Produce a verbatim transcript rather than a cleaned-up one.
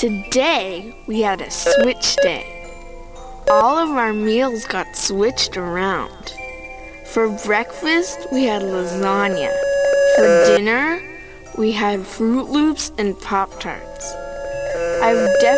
Today, we had a switch day. All of our meals got switched around. For breakfast, we had lasagna. For dinner, we had Fruit Loops and Pop-Tarts. I've definitely